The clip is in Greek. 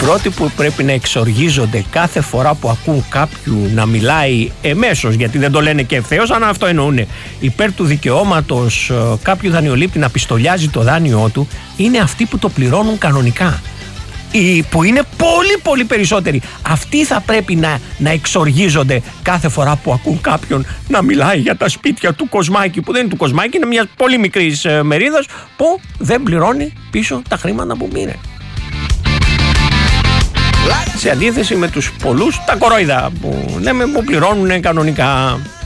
πρώτοι που πρέπει να εξοργίζονται κάθε φορά που ακούν κάποιου να μιλάει εμέσως, γιατί δεν το λένε και ευθέως, αν αυτό εννοούν, υπέρ του δικαιώματος κάποιου δανειολήπτη να πιστολιάζει το δάνειό του, είναι αυτοί που το πληρώνουν κανονικά. Που είναι πολύ πολύ περισσότεροι. Αυτοί θα πρέπει να εξοργίζονται κάθε φορά που ακούν κάποιον να μιλάει για τα σπίτια του Κοσμάκη, που δεν είναι του Κοσμάκη, είναι μια πολύ μικρής μερίδας που δεν πληρώνει πίσω τα χρήματα που πήρε. Σε αντίθεση με τους πολλούς τα κορόιδα που λέμε που πληρώνουν κανονικά.